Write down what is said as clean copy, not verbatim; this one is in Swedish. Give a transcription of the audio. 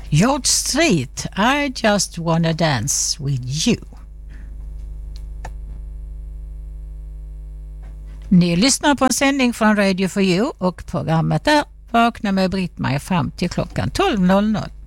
George Strait, I just wanna dance with you. Ni lyssnar på en sändning från Radio for You och programmet är Vakna med Britt-Marie fram till klockan 12.00.